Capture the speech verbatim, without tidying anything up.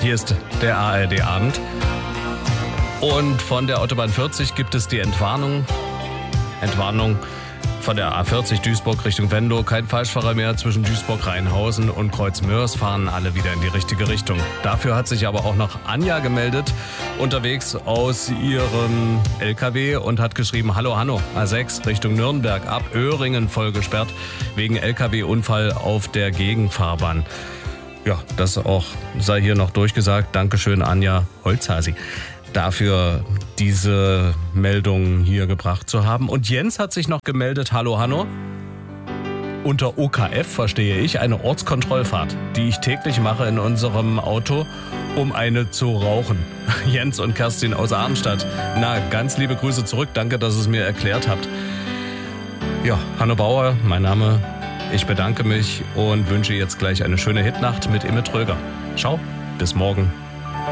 Hier ist der A R D-Abend. Und von der Autobahn vierzig gibt es die Entwarnung. Entwarnung von der A vierzig Duisburg Richtung Venlo. Kein Falschfahrer mehr zwischen Duisburg-Rheinhausen und Kreuzmörs, fahren alle wieder in die richtige Richtung. Dafür hat sich aber auch noch Anja gemeldet, unterwegs aus ihrem L K W und hat geschrieben: Hallo Hanno, A sechs Richtung Nürnberg, ab Öhringen voll gesperrt, wegen L K W-Unfall auf der Gegenfahrbahn. Ja, das auch sei hier noch durchgesagt. Dankeschön, Anja Holzhasi, dafür diese Meldung hier gebracht zu haben. Und Jens hat sich noch gemeldet: Hallo Hanno. Unter O K F verstehe ich eine Ortskontrollfahrt, die ich täglich mache in unserem Auto, um eine zu rauchen. Jens und Kerstin aus Arnstadt. Na, ganz liebe Grüße zurück. Danke, dass ihr es mir erklärt habt. Ja, Hanno Bauer, mein Name. Ich bedanke mich und wünsche jetzt gleich eine schöne Hitnacht mit Imme Tröger. Ciao, bis morgen.